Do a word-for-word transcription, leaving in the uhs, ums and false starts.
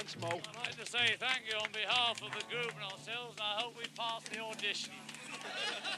Smo. I'd like to say thank you on behalf of the group and ourselves, and I hope we pass the audition.